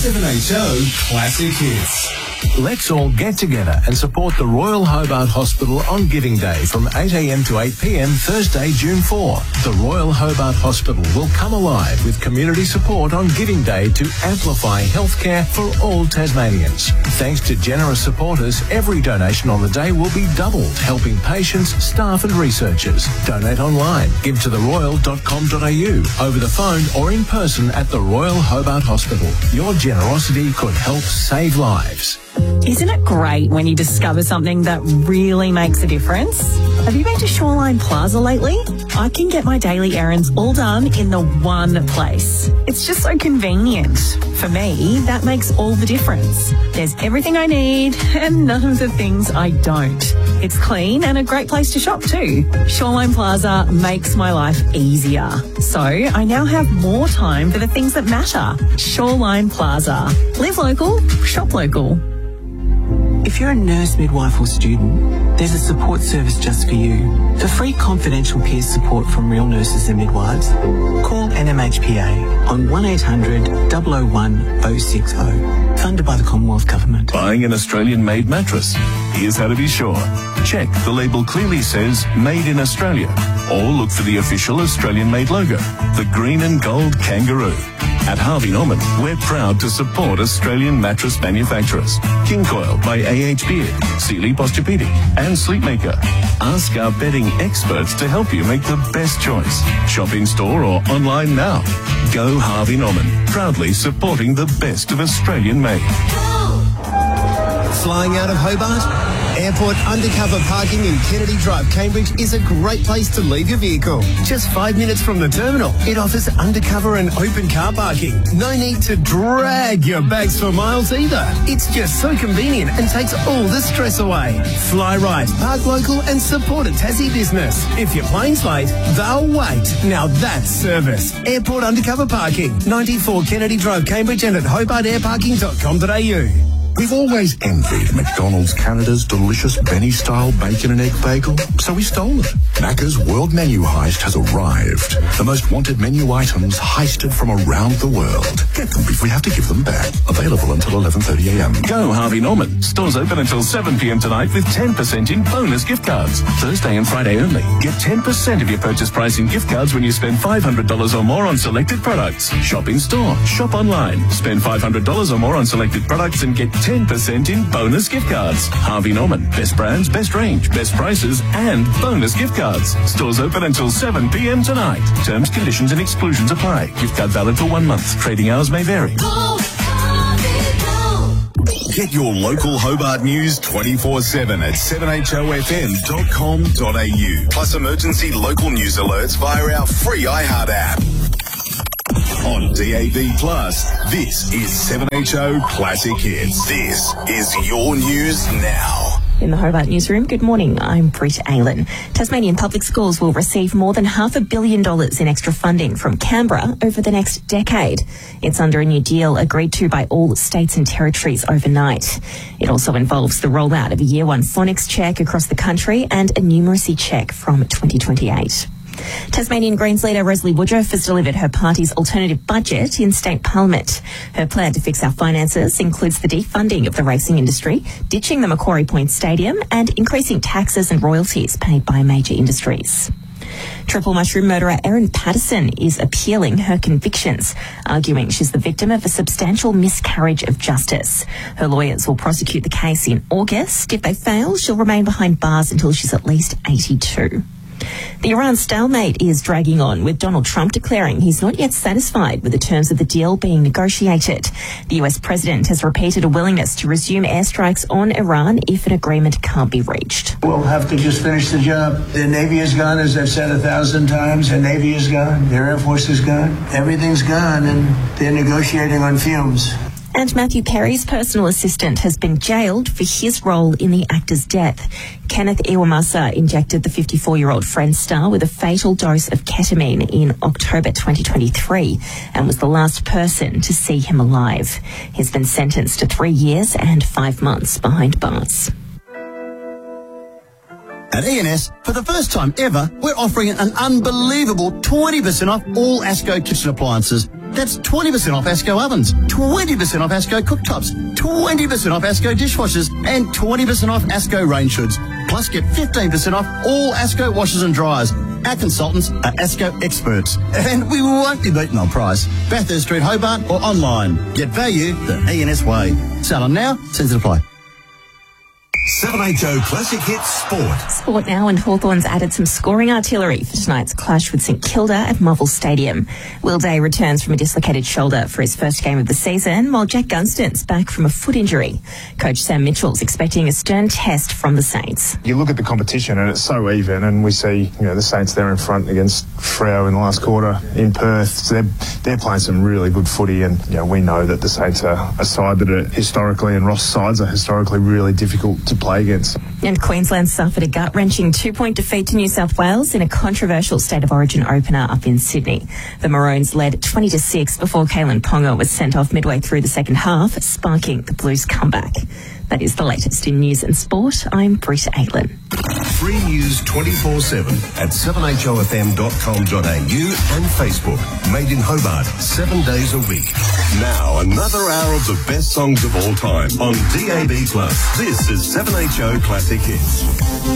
7HO Classic Hits. Let's all get together and support the Royal Hobart Hospital on Giving Day from 8 a.m. to 8 p.m. Thursday, June 4. The Royal Hobart Hospital will come alive with community support on Giving Day to amplify healthcare for all Tasmanians. Thanks to generous supporters, every donation on the day will be doubled, helping patients, staff and researchers. Donate online. Give to theroyal.com.au, over the phone or in person at the Royal Hobart Hospital. Your generosity could help save lives. Isn't it great when you discover something that really makes a difference? Have you been to Shoreline Plaza lately? I can get my daily errands all done in the one place. It's just so convenient. For me, that makes all the difference. There's everything I need and none of the things I don't. It's clean and a great place to shop too. Shoreline Plaza makes my life easier. So I now have more time for the things that matter. Shoreline Plaza. Live local, shop local. If you're a nurse, midwife or student, there's a support service just for you. For free confidential peer support from real nurses and midwives, call NMHPA on 1800 001 060, funded by the Commonwealth Government. Buying an Australian-made mattress? Here's how to be sure. Check the label clearly says Made in Australia, or look for the official Australian-made logo, the green and gold kangaroo. At Harvey Norman, we're proud to support Australian mattress manufacturers. King Coil by AH Beard, Sealy Posturepedic and Sleepmaker. Ask our bedding experts to help you make the best choice. Shop in store or online now. Go Harvey Norman, proudly supporting the best of Australian made. Flying out of Hobart? Airport undercover parking in Kennedy Drive, Cambridge is a great place to leave your vehicle. Just 5 minutes from the terminal, it offers undercover and open car parking. No need to drag your bags for miles either. It's just so convenient and takes all the stress away. Fly right, park local and support a Tassie business. If your plane's late, they'll wait. Now that's service. Airport undercover parking, 94 Kennedy Drive, Cambridge and at hobartairparking.com.au. We've always envied McDonald's Canada's delicious Benny-style bacon and egg bagel, so we stole it. Macca's World Menu Heist has arrived. The most wanted menu items heisted from around the world. Get them if we have to give them back. Available until 11:30 a.m. Go Harvey Norman. Stores open until 7 p.m. tonight with 10% in bonus gift cards. Thursday and Friday only. Get 10% of your purchase price in gift cards when you spend $500 or more on selected products. Shop in store. Shop online. Spend $500 or more on selected products and get 10% in bonus gift cards. Harvey Norman. Best brands, best range, best prices, and bonus gift cards. Stores open until 7 p.m. tonight. Terms, conditions, and exclusions apply. Gift card valid for 1 month. Trading hours may vary. Get your local Hobart news 24/7 at 7HOFM.com.au. Plus emergency local news alerts via our free iHeart app. On DAB+, this is 7HO Classic Hits. This is your news now. In the Hobart Newsroom, good morning. I'm Brit Aylen. Tasmanian public schools will receive more than $500 million in extra funding from Canberra over the next decade. It's under a new deal agreed to by all states and territories overnight. It also involves the rollout of a Year 1 phonics check across the country and a numeracy check from 2028. Tasmanian Greens leader Rosalie Woodruff has delivered her party's alternative budget in state parliament. Her plan to fix our finances includes the defunding of the racing industry, ditching the Macquarie Point Stadium and increasing taxes and royalties paid by major industries. Triple mushroom murderer Erin Patterson is appealing her convictions, arguing she's the victim of a substantial miscarriage of justice. Her lawyers will prosecute the case in August. If they fail, she'll remain behind bars until she's at least 82. The Iran stalemate is dragging on, with Donald Trump declaring he's not yet satisfied with the terms of the deal being negotiated. The US president has repeated a willingness to resume airstrikes on Iran if an agreement can't be reached. We'll have to just finish the job. Their Navy is gone, as I've said 1,000 times. Their Navy is gone. Their Air Force is gone. Everything's gone, and they're negotiating on fumes. And Matthew Perry's personal assistant has been jailed for his role in the actor's death. Kenneth Iwamasa injected the 54-year-old Friends star with a fatal dose of ketamine in October 2023 and was the last person to see him alive. He's been sentenced to 3 years and 5 months behind bars. At ENS, for the first time ever, we're offering an unbelievable 20% off all ASCO kitchen appliances. That's 20% off ASCO ovens, 20% off ASCO cooktops, 20% off ASCO dishwashers, and 20% off ASCO range hoods. Plus, get 15% off all ASCO washers and dryers. Our consultants are ASCO experts, and we won't be beaten on price. Bathurst Street, Hobart, or online. Get value the ENS way. Sell on now, terms apply. 7HO Classic Hits Sport. Sport now, and Hawthorn's added some scoring artillery for tonight's clash with St Kilda at Marvel Stadium. Will Day returns from a dislocated shoulder for his first game of the season, while Jack Gunston's back from a foot injury. Coach Sam Mitchell's expecting a stern test from the Saints. You look at the competition and it's so even, and we see the Saints there in front against Freo in the last quarter in Perth. So they're playing some really good footy, and we know that the Saints are a side that are historically, and Ross sides are historically really difficult to play against. And Queensland suffered a gut-wrenching 2-point defeat to New South Wales in a controversial State of Origin opener up in Sydney. The Maroons led 20-6 before Kalen Ponga was sent off midway through the second half, sparking the Blues' comeback. That is the latest in news and sport. I'm Britta Aitlin. Free news 24/7 at 7hofm.com.au and Facebook. Made in Hobart 7 days a week. Now another hour of the best songs of all time on DAB+. This is 7HO Classic Hits.